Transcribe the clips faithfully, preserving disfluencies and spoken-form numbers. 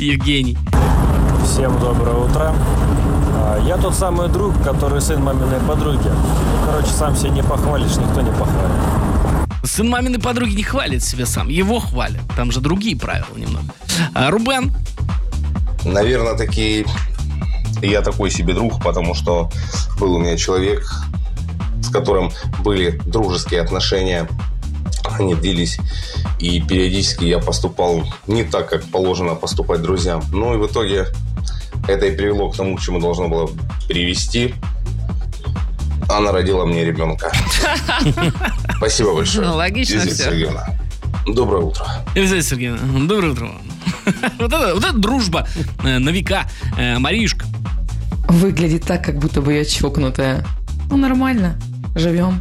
Евгений. Всем доброе утро. Я тот самый друг, который сын маминой подруги. Короче, сам себя не похвалишь, никто не похвалит. Сын маминой подруги не хвалит себя сам, его хвалят. Там же другие правила немного. А, Рубен? Наверное, таки я такой себе друг, потому что был у меня человек, с которым были дружеские отношения. Они длились, и периодически я поступал не так, как положено поступать друзьям. Ну и в итоге это и привело к тому, к чему должно было привести. Она родила мне ребенка. Спасибо большое. Логично все. Сергеевна. Доброе утро. Елизавета Сергеевна, доброе утро. Вот это, вот это дружба на века. Маришка. Выглядит так, как будто бы я чокнутая. Ну, нормально. Живем.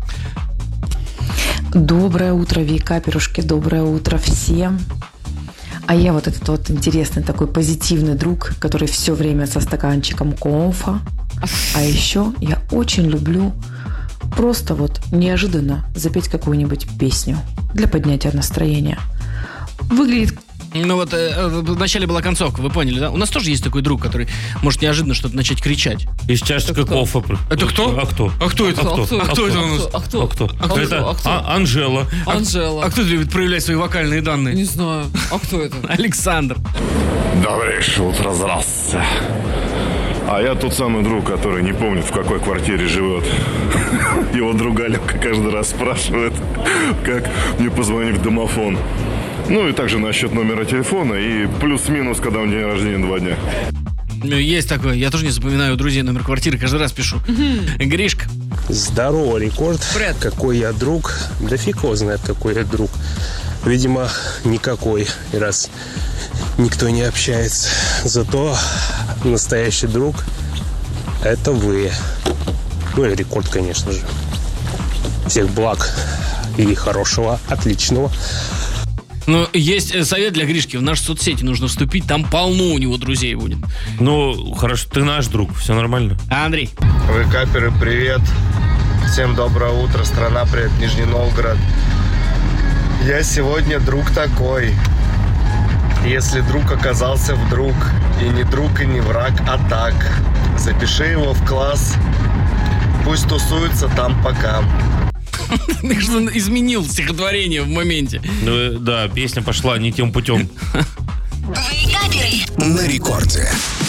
Доброе утро, Вика, пирожки. Доброе утро всем. А я вот этот вот интересный такой позитивный друг, который все время со стаканчиком комфа. А еще я очень люблю просто вот неожиданно запеть какую-нибудь песню для поднятия настроения. Выглядит... Ну вот э, вначале была концовка, вы поняли, да? У нас тоже есть такой друг, который может неожиданно что-то начать кричать. Из чашечка кофе. Это кто? А кто? А кто это? А кто? А кто это у нас? А кто? А кто? А кто? Это А кто? А- Анжела. Анжела. А кто любит проявлять свои вокальные данные? Не знаю. А кто это? Александр. Добрейшее утро, здравствуйте. А я тот самый друг, который не помнит, в какой квартире живет. Его друг Аленка каждый раз спрашивает, как мне позвонить в домофон. Ну и также насчет номера телефона и плюс-минус, когда у меня день рождения, два дня. Есть такое. Я тоже не запоминаю у друзей номер квартиры, каждый раз пишу. Гришка. Здорово, Рекорд. Привет. Какой я друг. Да фиг его знает, какой я друг. Видимо, никакой, раз никто не общается. Зато настоящий друг — это вы. Ну и Рекорд, конечно же. Всех благ и хорошего, отличного. Ну, есть совет для Гришки. В наши соцсети нужно вступить, там полно у него друзей будет. Ну, хорошо, ты наш друг, все нормально. А, Андрей? Вы каперы, привет. Всем доброе утро, страна, привет, Нижний Новгород. Я сегодня друг такой. Если друг оказался вдруг, и не друг, и не враг, а так, запиши его в класс, пусть тусуется там пока. Ты что, изменил стихотворение в моменте. Ну, да, песня пошла не тем путем. На рекорде.